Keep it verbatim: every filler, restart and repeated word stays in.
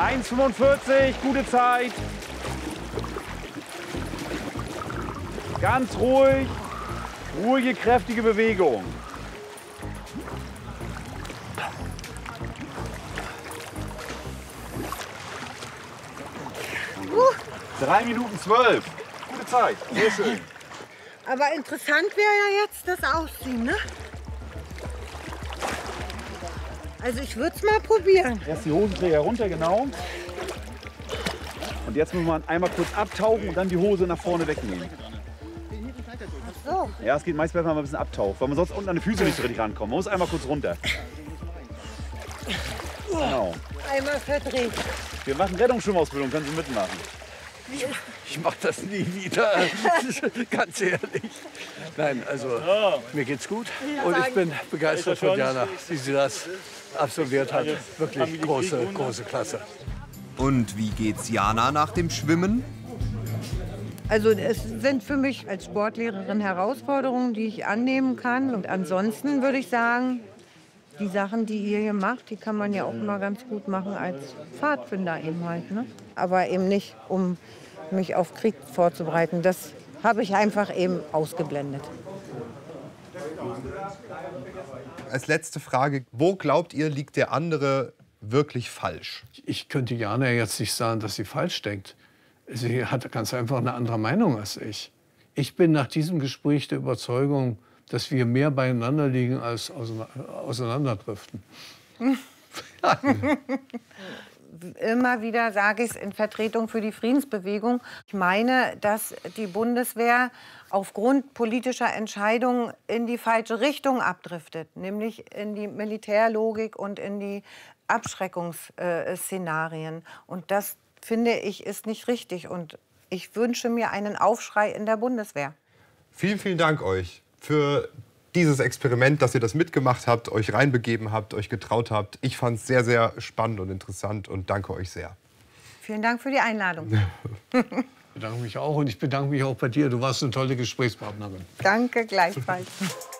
eins fünfundvierzig, gute Zeit. Ganz ruhig, ruhige, kräftige Bewegung. drei Minuten zwölf. Gute Zeit. Sehr schön. Aber interessant wäre ja jetzt das Ausziehen, ne? Also ich würde es mal probieren. Erst die Hosenträger runter, genau. Und jetzt muss man einmal kurz abtauchen und dann die Hose nach vorne wegnehmen. Ach so. Ja, es geht meist, wenn man ein bisschen abtaucht, weil man sonst unten an die Füße nicht so richtig rankommt. Man muss einmal kurz runter. Genau. Einmal verdreht. Wir machen Rettungsschwimmausbildung, können Sie mitmachen. Ich mache das nie wieder, ganz ehrlich. Nein, also mir geht's gut und ich bin begeistert von Jana, wie sie das absolviert hat. Wirklich große, große Klasse. Und wie geht's Jana nach dem Schwimmen? Also es sind für mich als Sportlehrerin Herausforderungen, die ich annehmen kann. Und ansonsten würde ich sagen, die Sachen, die ihr hier macht, die kann man ja auch immer ganz gut machen als Pfadfinder eben halt, ne? Aber eben nicht, um mich auf Krieg vorzubereiten. Das habe ich einfach eben ausgeblendet. Als letzte Frage, wo glaubt ihr, liegt der andere wirklich falsch? Ich könnte Jana jetzt nicht sagen, dass sie falsch denkt. Sie hat ganz einfach eine andere Meinung als ich. Ich bin nach diesem Gespräch der Überzeugung, dass wir mehr beieinander liegen als auseinanderdriften. Immer wieder sage ich es in Vertretung für die Friedensbewegung. Ich meine, dass die Bundeswehr aufgrund politischer Entscheidungen in die falsche Richtung abdriftet, nämlich in die Militärlogik und in die Abschreckungsszenarien. Und das, finde ich, ist nicht richtig. Und ich wünsche mir einen Aufschrei in der Bundeswehr. Vielen, vielen Dank euch für dieses Experiment, dass ihr das mitgemacht habt, euch reinbegeben habt, euch getraut habt. Ich fand es sehr, sehr spannend und interessant und danke euch sehr. Vielen Dank für die Einladung. Ich bedanke mich auch und ich bedanke mich auch bei dir. Du warst eine tolle Gesprächspartnerin. Danke, gleichfalls.